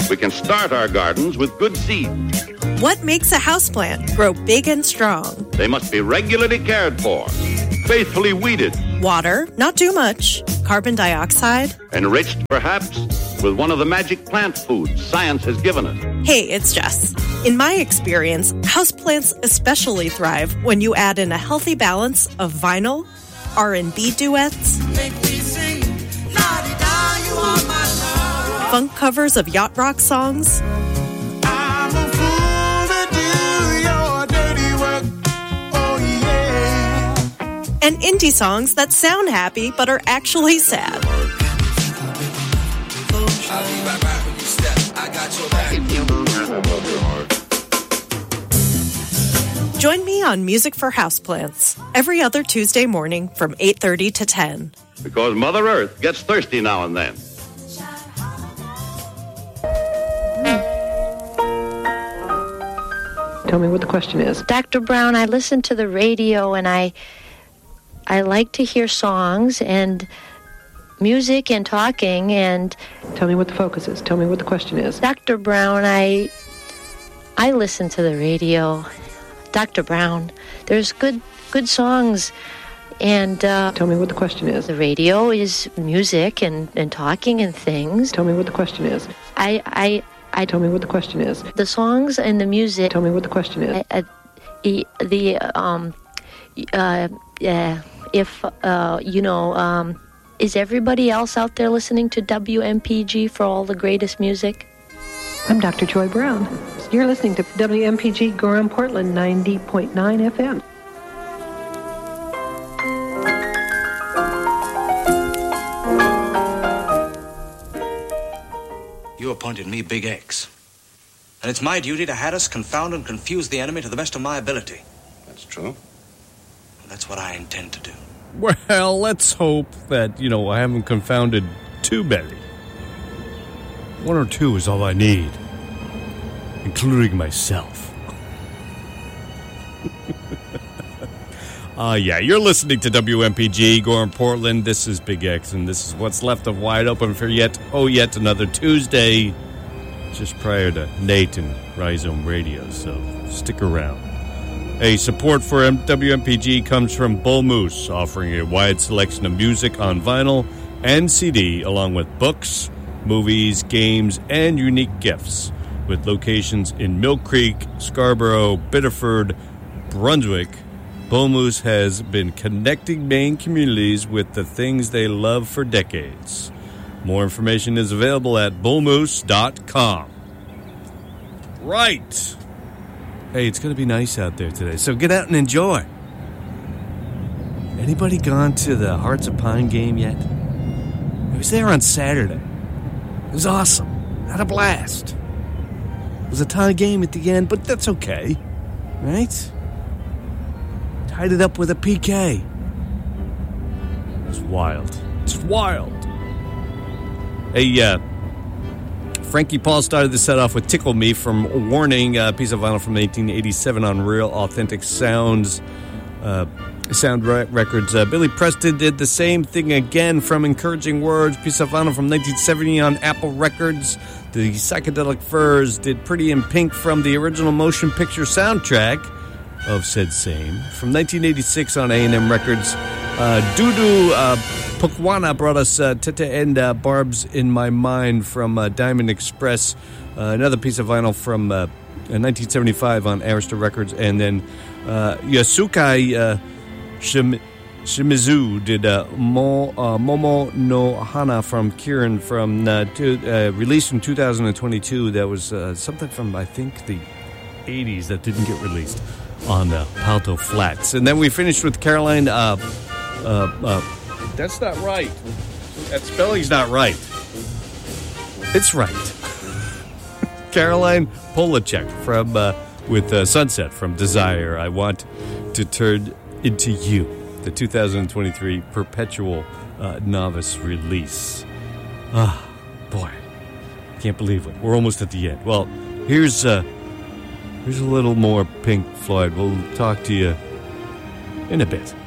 We can start our gardens with good seeds. What makes a houseplant grow big and strong? They must be regularly cared for, faithfully weeded. Water, not too much. Carbon dioxide. Enriched, perhaps, with one of the magic plant foods science has given us. Hey, it's Jess. In my experience, houseplants especially thrive when you add in a healthy balance of vinyl, R&B duets, funk covers of yacht rock songs, and indie songs that sound happy but are actually sad. Join me on Music for Houseplants every other Tuesday morning from 8:30 to 10. Because Mother Earth gets thirsty now and then. Tell me what the question is. Dr. Brown, I listen to the radio and I like to hear songs and music and talking and... Tell me what the focus is. Tell me what the question is. Dr. Brown, I listen to the radio. Dr. Brown, there's good songs and... Tell me what the question is. The radio is music and talking and things. Tell me what the question is. Tell me what the question is. The songs and the music... Tell me what the question is. Is everybody else out there listening to WMPG for all the greatest music? I'm Dr. Joy Brown. You're listening to WMPG Gorham Portland 90.9 FM. You appointed me Big X. And it's my duty to harass, confound, and confuse the enemy to the best of my ability. That's true. And that's what I intend to do. Well, let's hope that, I haven't confounded too many. 1 or 2 is all I need, including myself. Yeah, you're listening to WMPG, Gorham Portland. This is Big X, and this is what's left of Wide Open for yet another Tuesday, just prior to Nate and Rhizome Radio, so stick around. Support for WMPG comes from Bull Moose, offering a wide selection of music on vinyl and CD, along with books, movies, games, and unique gifts. With locations in Mill Creek, Scarborough, Biddeford, Brunswick, Bull Moose has been connecting Maine communities with the things they love for decades. More information is available at bullmoose.com. Right. Hey, it's going to be nice out there today, so get out and enjoy. Anybody gone to the Hearts of Pine game yet? I was there on Saturday. It was awesome. Had a blast. It was a tie game at the end, but that's okay. Right? Tied it up with a PK. It was wild. It's wild. Hey, Frankie Paul started the set off with Tickle Me from Warning, a piece of vinyl from 1987 on Real Authentic Sounds Records. Billy Preston did the same thing again from Encouraging Words, piece of vinyl from 1970 on Apple Records. The Psychedelic Furs did Pretty in Pink from the original motion picture soundtrack of said same. From 1986 on A&M Records, Dudu Pukwana brought us Tete and Barb's In My Mind from Diamond Express, another piece of vinyl from 1975 on Arista Records, and then Yasukai Shimizu did Momo no Hana from Kirin from released in 2022. That was something from, I think, the 80s that didn't get released on Palto Flats. And then we finished with Caroline. That's not right. That spelling's not right. It's right. Caroline Polachek from with Sunset from Desire. I Want to Turn Into You, the 2023 Perpetual Novice release. Boy, can't believe it. We're almost at the end. Well, here's a little more Pink Floyd. We'll talk to you in a bit.